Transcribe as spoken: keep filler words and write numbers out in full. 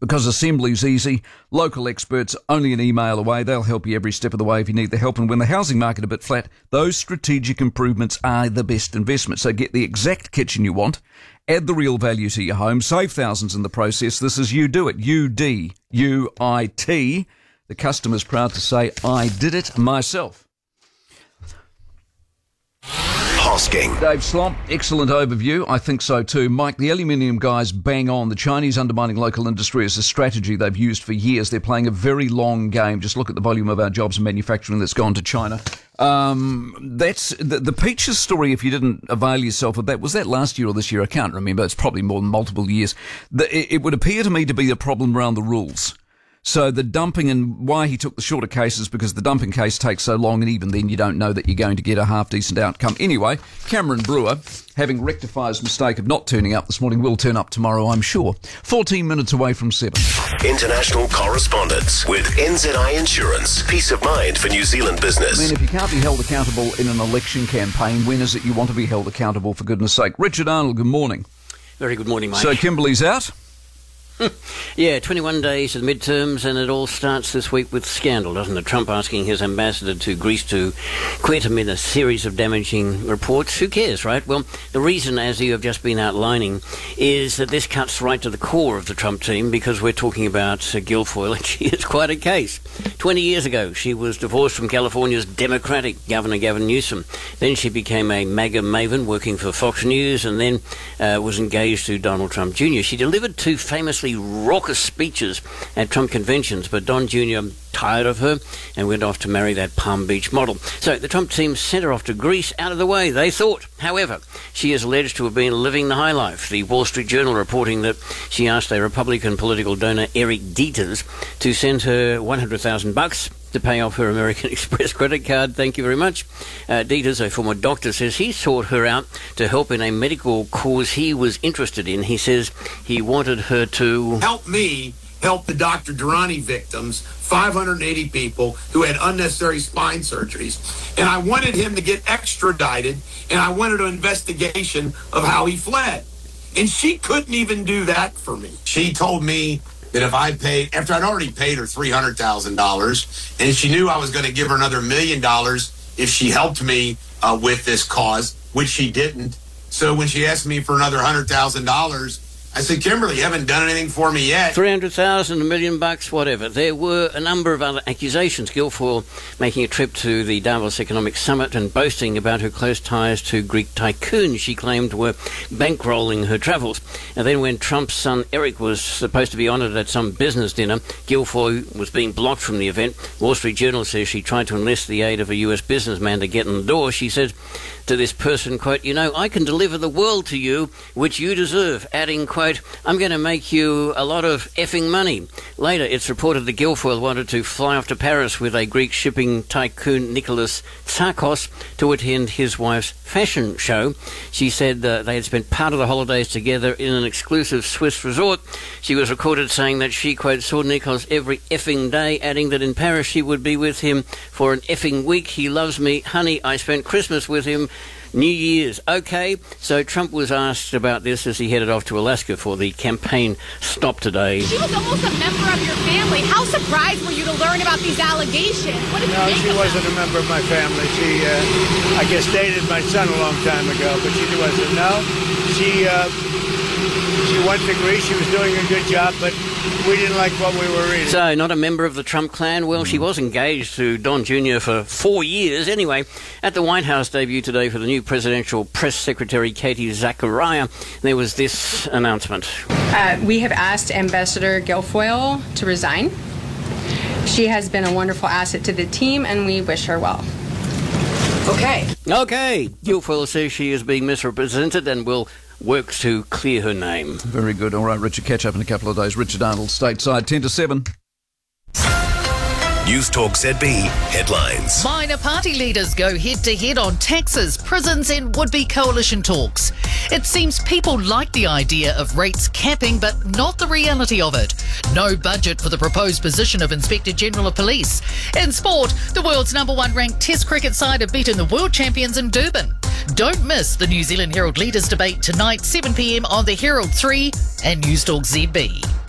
Because assembly's easy, local experts only an email away. They'll help you every step of the way if you need the help. And when the housing market is a bit flat, those strategic improvements are the best investment. So get the exact kitchen you want, add the real value to your home, save thousands in the process. This is You Do It, U D U I T. The customer's proud to say, I did it myself. Hosking. Dave Slomp, excellent overview. I think so too. Mike, the aluminium guys bang on. The Chinese undermining local industry is a strategy they've used for years. They're playing a very long game. Just look at the volume of our jobs in manufacturing that's gone to China. Um, that's the, the Peaches story, if you didn't avail yourself of that, was that last year or this year? I can't remember. It's probably more than multiple years. The, it, it would appear to me to be a problem around the rules. So the dumping, and why he took the shorter cases, because the dumping case takes so long, and even then you don't know that you're going to get a half-decent outcome. Anyway, Cameron Brewer, having rectified his mistake of not turning up this morning, will turn up tomorrow, I'm sure. fourteen minutes away from seven. International correspondence with N Z I Insurance. Peace of mind for New Zealand business. I mean, if you can't be held accountable in an election campaign, when is it you want to be held accountable, for goodness sake? Richard Arnold, good morning. Very good morning, Mike. So Kimberley's out? Yeah, twenty-one days of midterms, and it all starts this week with scandal, doesn't it? Trump asking his ambassador to Greece to quit amid a series of damaging reports. Who cares, right? Well, the reason, as you have just been outlining, is that this cuts right to the core of the Trump team, because we're talking about uh, Guilfoyle, and she is quite a case. Twenty years ago, she was divorced from California's Democratic Governor Gavin Newsom. Then she became a MAGA maven working for Fox News, and then uh, was engaged to Donald Trump Junior She delivered two famously raucous speeches at Trump conventions, but Don Junior tired of her and went off to marry that Palm Beach model. So the Trump team sent her off to Greece, out of the way, they thought. However, she is alleged to have been living the high life. The Wall Street Journal reporting that she asked a Republican political donor, Eric Dieters, to send her one hundred thousand bucks to pay off her American Express credit card. Thank you very much. Uh, Dieters, a former doctor, says he sought her out to help in a medical cause he was interested in. He says he wanted her to help me help the Doctor Durrani victims, five hundred eighty people who had unnecessary spine surgeries. And I wanted him to get extradited, and I wanted an investigation of how he fled. And she couldn't even do that for me. She told me that if I paid, after I'd already paid her three hundred thousand dollars, and she knew I was going to give her another million dollars if she helped me uh, with this cause, which she didn't. So when she asked me for another one hundred thousand dollars, I said, Kimberly, you haven't done anything for me yet. three hundred thousand dollars, a million bucks, whatever. There were a number of other accusations. Guilfoyle making a trip to the Davos Economic Summit and boasting about her close ties to Greek tycoons she claimed were bankrolling her travels. And then when Trump's son Eric was supposed to be honoured at some business dinner, Guilfoyle was being blocked from the event. Wall Street Journal says she tried to enlist the aid of a U S businessman to get in the door. She said to this person, quote, you know, I can deliver the world to you, which you deserve, adding, quote, I'm going to make you a lot of effing money. Later, it's reported that Guilfoyle wanted to fly off to Paris with a Greek shipping tycoon, Nicholas Tsakos, to attend his wife's fashion show. She said uh, they had spent part of the holidays together in an exclusive Swiss resort. She was recorded saying that she, quote, saw Nicholas every effing day, adding that in Paris she would be with him for an effing week. He loves me. Honey, I spent Christmas with him. New Year's. Okay, so Trump was asked about this as he headed off to Alaska for the campaign stop today. She was almost a member of your family. How surprised were you to learn about these allegations? What did you No, make she of wasn't them? a member of my family. She, uh, I guess, dated my son a long time ago, but she wasn't. No, she, uh, she went to Greece. She was doing a good job, but we didn't like what we were reading. So, not a member of the Trump clan? Well, she was engaged to Don Junior for four years. Anyway, at the White House debut today for the new presidential press secretary, Katie Zachariah, there was this announcement. Uh, we have asked Ambassador Guilfoyle to resign. She has been a wonderful asset to the team, and we wish her well. Okay. Okay. Guilfoyle says she is being misrepresented and will work to clear her name. Very good. All right, Richard, catch up in a couple of days. Richard Arnold, stateside, ten to seven. News Talk Z B headlines. Minor party leaders go head-to-head on taxes, prisons and would-be coalition talks. It seems people like the idea of rates capping, but not the reality of it. No budget for the proposed position of Inspector General of Police. In sport, the world's number one ranked Test cricket side have beaten the world champions in Durban. Don't miss the New Zealand Herald Leaders debate tonight, seven p m on the Herald three and News Talk Z B.